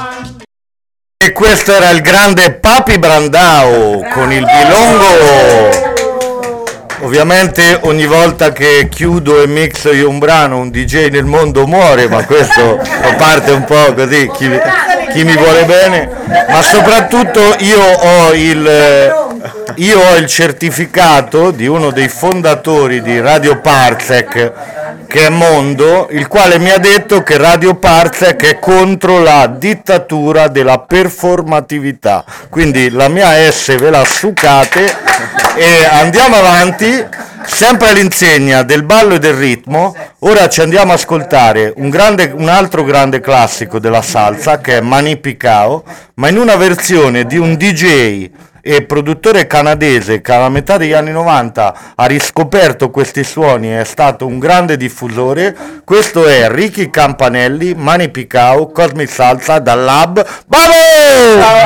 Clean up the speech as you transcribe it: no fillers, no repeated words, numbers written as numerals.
E questo era il grande Papi Brandao con il Bilongo. Ovviamente ogni volta che chiudo e mixo io un brano un DJ nel mondo muore, ma questo fa parte un po' così, chi mi vuole bene, ma soprattutto io ho il certificato di uno dei fondatori di Radio Parsec, che è Mondo, il quale mi ha detto che Radio Parsec è contro la dittatura della performatività, quindi la mia S ve la sucate e andiamo avanti, sempre all'insegna del ballo e del ritmo. Ora ci andiamo a ascoltare un altro grande classico della salsa che è Manny Pacquiao, ma in una versione di un DJ e produttore canadese che alla metà degli anni 90 ha riscoperto questi suoni e è stato un grande diffusore. Questo è Ricky Campanelli, Manny Pacquiao, Cosmic Salsa dal Lab. Bravo!